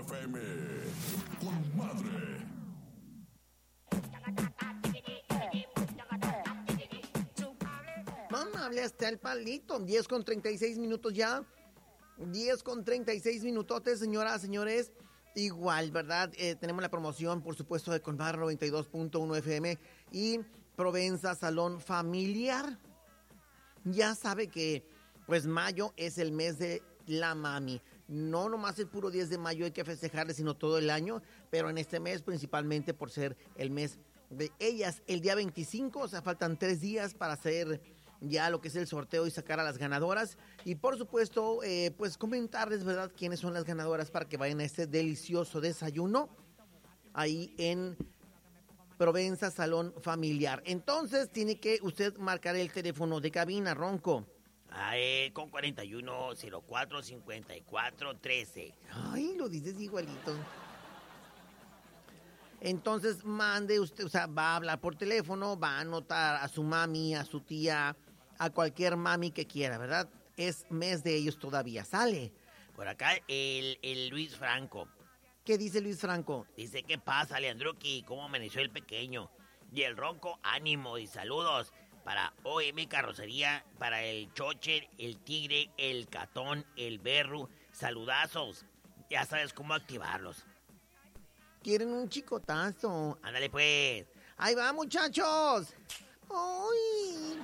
FM. Con madre. Mamá, hable hasta el palito. 10:36 minutos ya. 10:36 minutotes, señoras, señores. Igual, ¿verdad? Tenemos la promoción, por supuesto, de Conmar 92.1 FM y Provenza Salón Familiar. Ya sabe que, pues, mayo es el mes de la mami. No nomás el puro 10 de mayo hay que festejarle, sino todo el año, pero en este mes principalmente por ser el mes de ellas. El día 25, o sea, faltan 3 días para hacer ya lo que es el sorteo y sacar a las ganadoras. Y por supuesto, pues comentarles, ¿verdad?, quiénes son las ganadoras para que vayan a este delicioso desayuno ahí en Provenza Salón Familiar. Entonces, tiene que usted marcar el teléfono de cabina, Ronco. Con 41-04-54-13. Ay, lo dices igualito. Entonces, mande usted, o sea, va a hablar por teléfono, va a anotar a su mami, a su tía, a cualquier mami que quiera, ¿verdad? Es mes de ellos todavía. Sale. Por acá el Luis Franco. ¿Qué dice Luis Franco? Dice, ¿qué pasa, Leandruki? ¿Cómo amaneció el pequeño? Y el Ronco, ánimo y saludos para OM Carrocería, para el Chocher, el Tigre, el Catón, el Berru. Saludazos. Ya sabes cómo activarlos. Quieren un chicotazo. Ándale, pues. Ahí va, muchachos. ¡Ay!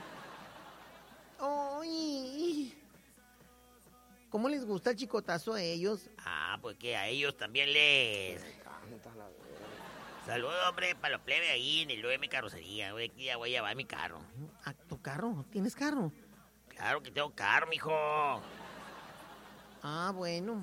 ¡Ay! ¿Cómo les gusta el chicotazo a ellos? Ah, pues que a ellos también les... Saludos, hombre, para los plebes ahí en el OM Carrocería. Güey, aquí ya voy a llevar mi carro. ¿A tu carro? ¿Tienes carro? Claro que tengo carro, mijo. Ah, bueno.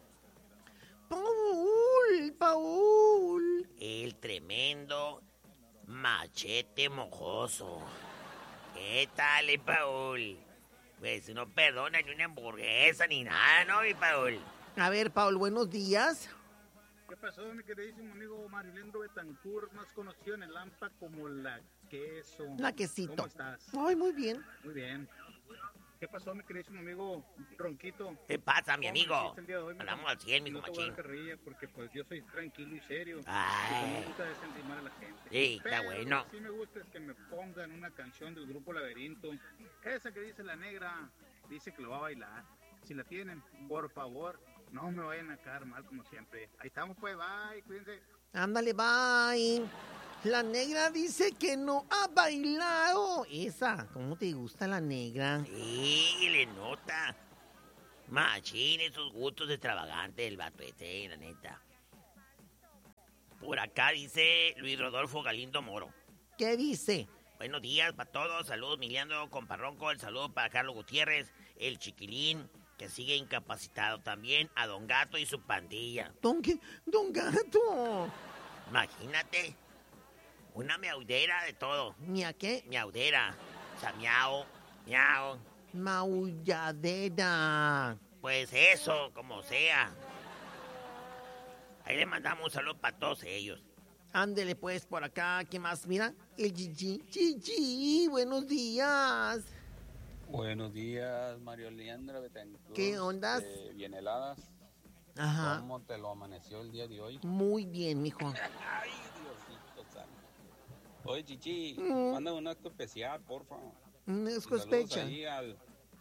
Paul. El tremendo machete mojoso. ¿Qué tal, Paul? Pues no perdona ni una hamburguesa ni nada, ¿no, mi Paul? A ver, Paul, buenos días. ¿Qué pasó, mi queridísimo amigo Marilendo Betancourt, más conocido en el AMPA como La Queso? La Quesito. ¿Cómo estás? Ay, muy bien. Muy bien. ¿Qué pasó, mi queridísimo amigo Ronquito? ¿Qué pasa, mi amigo? El día de hoy, Andamos al 100, mijo no te voy a machín. dar carrilla porque pues yo soy tranquilo y serio. Ay. Y no me gusta desanimar a la gente. Sí, está Pero bueno. lo que sí me gusta es que me pongan una canción del grupo Laberinto. Esa que dice la negra, dice que lo va a bailar. Si la tienen, por favor, no me vayan a caer mal como siempre. Ahí estamos, pues, bye, cuídense. Ándale, bye. La negra dice que no ha bailado. Esa, ¿cómo te gusta la negra? Sí, le nota. Machín, esos gustos extravagantes del vato este, la neta. Por acá dice Luis Rodolfo Galindo Moro. ¿Qué dice? Buenos días para todos, saludos Miliando Comparronco, el saludo para Carlos Gutiérrez, el Chiquilín, que sigue incapacitado también, a Don Gato y su pandilla. Don Gato. Imagínate, una miaudera de todo. ¿Mia qué? Miaudera, o sea, miau, miau. Maulladera. Pues eso, como sea. Ahí le mandamos un saludo para todos ellos. Ándele pues por acá, ¿qué más? Mira, el Gigi, buenos días. Buenos días, Mario Leandra Betancourt. ¿Qué ondas? Bien heladas. Ajá. ¿Cómo te lo amaneció el día de hoy? Muy bien, mijo. Ay, Diosito santo. Oye, Chichi, manda un acto especial, porfa. Es Saludos sospecha. ahí al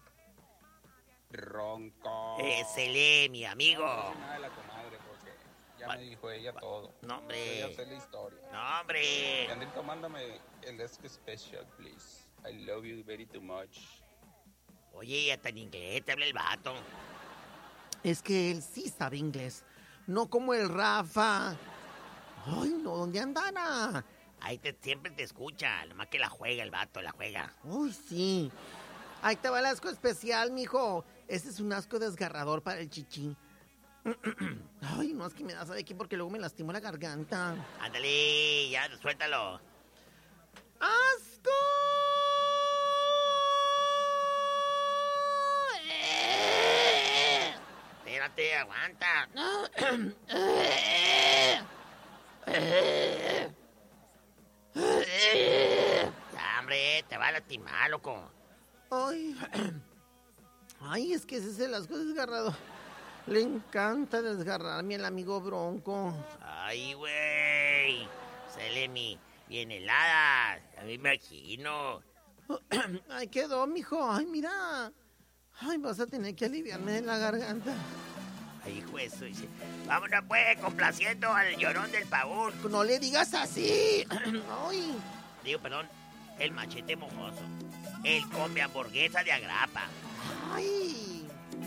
Ronco. Ésele, mi amigo. No sé nada de la comadre porque ya me dijo ella todo. No, hombre. Yo sé la historia. No, hombre. Andrito, mándame el desk special, please. I love you very too much. Oye, hasta en inglés te habla el vato. Es que él sí sabe inglés. No como el Rafa. Ay, no, ¿dónde andará? Ahí siempre te escucha, nomás que la juega el vato, la juega. Uy, sí. Ahí te va el asco especial, mijo. Ese es un asco desgarrador para el chichi. Ay, no, es que me da sabe aquí porque luego me lastimo la garganta. Ándale, ya, suéltalo. ¡Asco! Espérate, aguanta. Ya, hombre, te va a lastimar, loco. Ay, ay, es que ese es el asco desgarrador. Le encanta desgarrarme el amigo Bronco. Ay, güey. Sale bien helada. Ya me imagino. Ay, quedó, mijo. Ay, mira. Ay, vas a tener que aliviarme de la garganta. Ay, hijo de eso. Dice, vámonos, pues, complaciendo al llorón del pavón. No le digas así. Ay. Digo, perdón, el machete mojoso. El come hamburguesa de agrapa. Ay.